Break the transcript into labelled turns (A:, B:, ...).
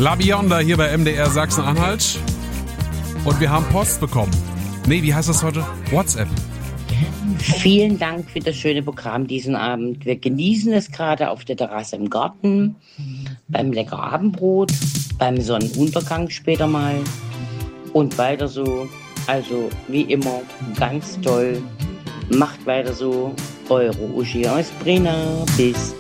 A: La Bionda hier bei MDR Sachsen-Anhalt. Und wir haben Post bekommen. Nee, wie heißt das heute? WhatsApp.
B: Vielen Dank für das schöne Programm diesen Abend. Wir genießen es gerade auf der Terrasse im Garten, beim lecker Abendbrot, beim Sonnenuntergang später mal und weiter so. Also wie immer, ganz toll. Macht weiter so. Eure Uschi aus Brenner. Bis